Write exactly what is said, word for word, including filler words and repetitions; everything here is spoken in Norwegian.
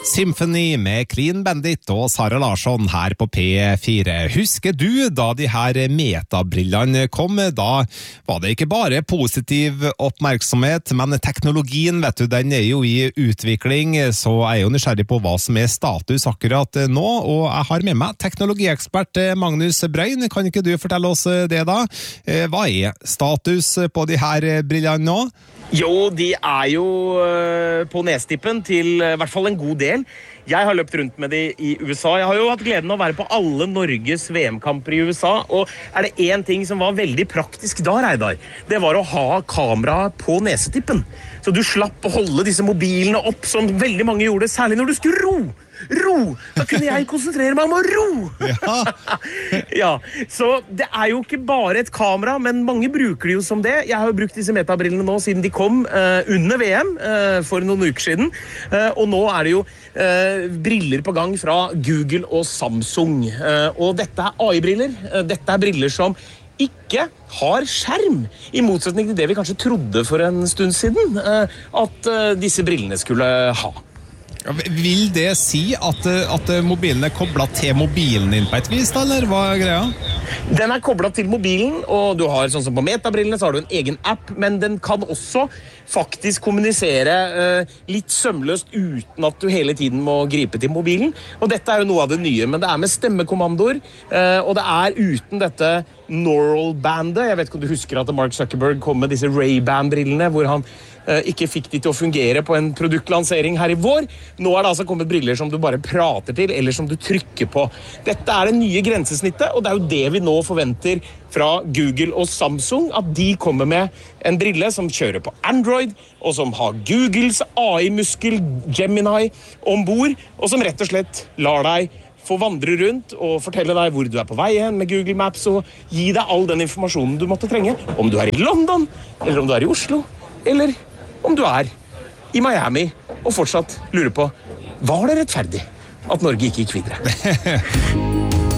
Symphony med Clean Bandit og Sara Larsson her på P fire. Husker du da de her metabrillene kom? Da var det ikke bare positiv oppmerksomhet, men teknologien, vet du, den er jo i utvikling, så jeg er jo nysgjerrig på hva som er status akkurat nå, og jeg har med meg teknologiekspert Magnus Brøyn. Kan ikke du fortelle oss det da? Hva er status på de her brillene nå? Jo, de er jo på nestippen til i hvert fall en god del. Jeg har løpt rundt med de i U S A. Jeg har jo hatt gleden av å være på alle Norges V M-kamper i U S A, og er det en ting som var veldig praktisk da, Reidar, det var å ha kamera på nesetippen. Så du slapp å holde disse mobilene opp, som veldig mange gjorde, særlig når du skulle ro. Ro! Da kunne jeg konsentrere meg om å ro! Ja. Ja, så det er jo ikke bare et kamera, men mange bruker det jo som det. Jeg har jo brukt disse metabrillene nå siden de kom uh, under V M uh, for noen uker siden. Uh, og nå er det jo uh, briller på gang fra Google og Samsung. Uh, og dette er A I-briller. Uh, dette er briller som ikke har skjerm, i motsetning til det vi kanskje trodde for en stund siden uh, at uh, disse brillene skulle ha. Vil det si at, at mobilen er koblet til mobilen din på et vis, da, eller hva er greia? Den er koblet til mobilen, og du har sånn som på metabrillene, så har du en egen app, men den kan også faktisk kommunisere uh, litt sømløst uten at du hele tiden må gripe til mobilen. Og dette er jo noe av det nye, men det er med stemmekommandoer, uh, og det er uten dette Neural-bandet. Jeg vet ikke om du husker at Mark Zuckerberg kom med disse Ray-Ban-brillene, hvor han uh, ikke fikk de til å fungere på en produktlansering her i vår. Nå er det altså kommet briller som du bare prater til, eller som du trykker på. Dette er det nye grensesnittet, og det er jo det vi nå forventer fra Google og Samsung, at de kommer med en brille som kjører på Android, og som har Googles A I-muskel Gemini ombord, og som rett og slett lar deg få vandre rundt og fortelle deg hvor du er på vei hen med Google Maps, og gi deg all den informasjonen du måtte trenge, om du er i London, eller om du er i Oslo, eller om du er i Miami, og fortsatt lurer på, var det rettferdig at Norge ikke gikk videre?